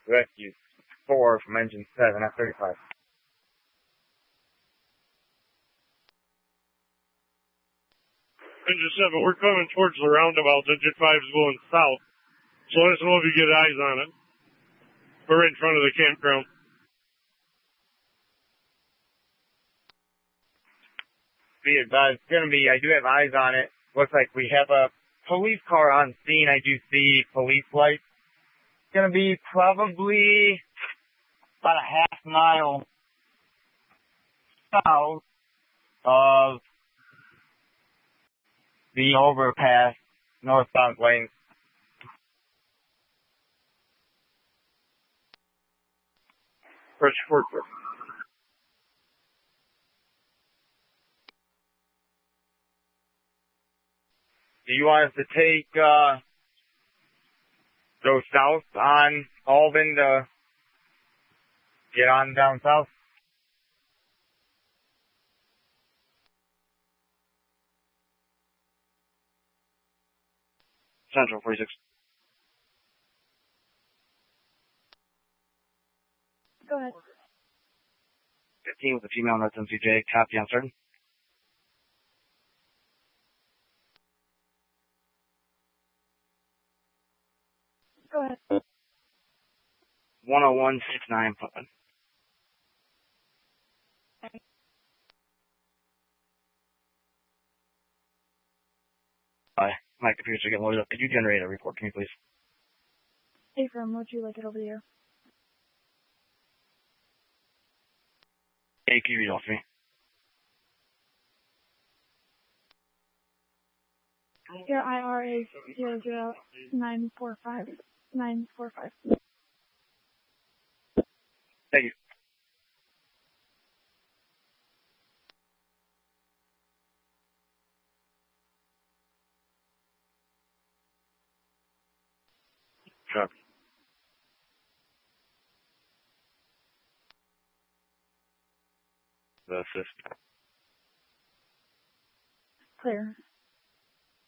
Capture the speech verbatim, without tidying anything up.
Rescue four from engine seven at thirty-five. Engine seven, we're coming towards the roundabout. Engine five is going south. So let us know if you get eyes on it. We're right in front of the campground. Be advised, it's going to be, I do have eyes on it. Looks like we have a police car on scene. I do see police lights. It's going to be probably about a half mile south of the overpass, northbound lane. Fresh Fort. Do you want us to take, uh, go south on Alvin to get on down south? Central forty-six. Go ahead. fifteen with a female North M C J. Copy on certain. Go ahead. one oh one six nine. Hi. My computers are getting loaded up. Could you generate a report for me, please? Hey, firm, would you like it over the air? Hey, can you read off for me? Your I R is zero zero nine four five nine four five. Thank you. Copy. The assist. Clear.